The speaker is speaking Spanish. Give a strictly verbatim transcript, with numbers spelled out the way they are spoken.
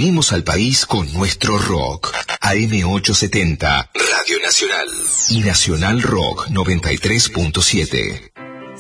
Unimos al país con nuestro rock. A M ochocientos setenta, Radio Nacional. Y Nacional Rock noventa y tres punto siete.